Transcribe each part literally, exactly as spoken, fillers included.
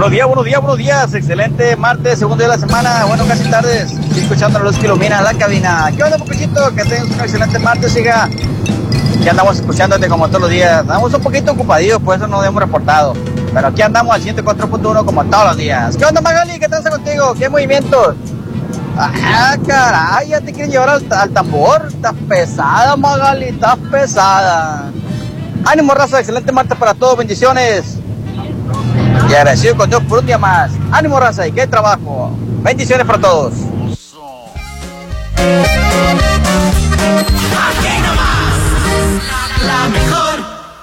Buenos días, buenos días, buenos días. Excelente martes, segundo día de la semana. Bueno, casi tardes. Estoy escuchando la luz que ilumina la cabina. ¿Qué onda, Pupicito? Que tengas un excelente martes, siga. Ya andamos escuchándote como todos los días. Andamos un poquito ocupadillos, por eso no hemos reportado. Pero aquí andamos al ciento cuatro punto uno como todos los días. ¿Qué onda, Magali? ¿Qué pasa contigo? ¿Qué movimientos? Ah, caray, ya te quieren llevar al, al tambor. Estás pesada, Magali, estás pesada. Ánimo, raza, excelente martes para todos, bendiciones. Y agradecido con Dios por un día más. Ánimo, raza, y qué trabajo. Bendiciones para todos. Aquí nomás, la mejor.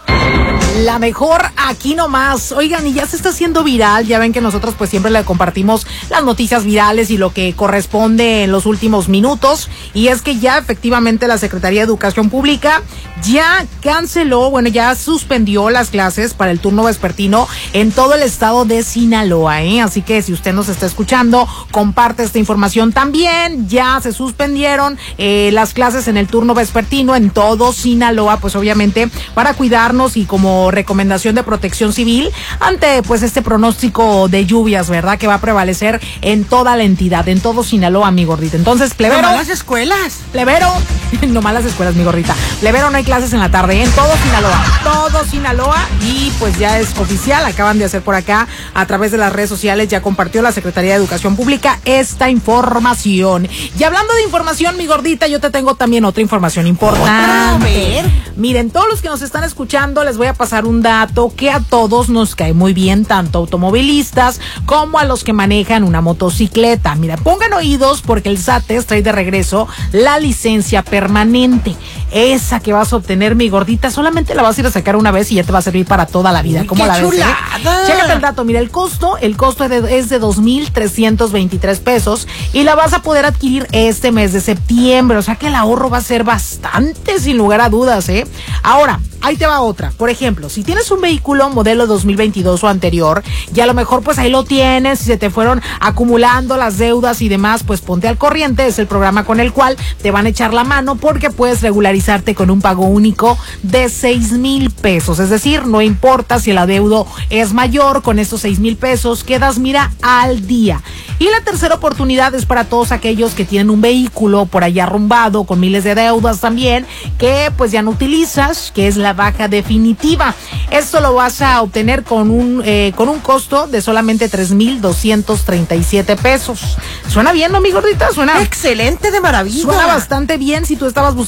La mejor aquí nomás. Oigan, y ya se está haciendo viral. Ya ven que nosotros pues siempre le compartimos las noticias virales y lo que corresponde en los últimos minutos. Y es que ya efectivamente la Secretaría de Educación Pública ya canceló, bueno, ya suspendió las clases para el turno vespertino en todo el estado de Sinaloa, ¿eh? Así que si usted nos está escuchando, comparte esta información también. Ya se suspendieron eh, las clases en el turno vespertino en todo Sinaloa, pues obviamente para cuidarnos y como recomendación de protección civil ante pues este pronóstico de lluvias, ¿verdad? Que va a prevalecer en toda la entidad, en todo Sinaloa, mi gordita. Entonces, plebero. No malas escuelas. Plebero. No malas escuelas, mi gordita. Plebero, no hay clases en la tarde, ¿eh? En todo Sinaloa. Todo Sinaloa. Y pues ya es oficial. Acaban de hacer por acá a través de las redes sociales. Ya compartió la Secretaría de Educación Pública esta información. Y hablando de información, mi gordita, yo te tengo también otra información importante. A ver. Miren, todos los que nos están escuchando, les voy a pasar un dato que a todos nos cae muy bien, tanto automovilistas como a los que manejan una motocicleta. Mira, pongan oídos porque el SATES trae de regreso la licencia permanente. Esa que vas a obtener, mi gordita, solamente la vas a ir a sacar una vez y ya te va a servir para toda la vida. Uy, ¿Cómo qué la ves? chulada. Eh? Chécate el dato, mira, el costo, el costo es de, es de dos mil trescientos veintitrés pesos y la vas a poder adquirir este mes de septiembre. O sea que el ahorro va a ser bastante, sin lugar a dudas, ¿eh? Ahora, ahí te va otra. Por ejemplo, si tienes un vehículo modelo dos mil veintidós o anterior, y a lo mejor pues ahí lo tienes, y se te fueron acumulando las deudas y demás, pues ponte al corriente. Es el programa con el cual te van a echar la mano porque puedes regularizarte con un pago único de seis mil pesos. Es decir, no importa si el adeudo es mayor, con estos seis mil pesos quedas, mira, al día. Y la tercera oportunidad es para todos aquellos que tienen un vehículo por allá arrumbado, con miles de deudas también, que pues ya no utilizas, que es la baja definitiva. Esto lo vas a obtener con un eh, con un costo de solamente tres mil doscientos treinta y siete pesos. ¿Suena bien, no, mi gordita? Suena excelente, de maravilla. Suena bastante bien si tú estabas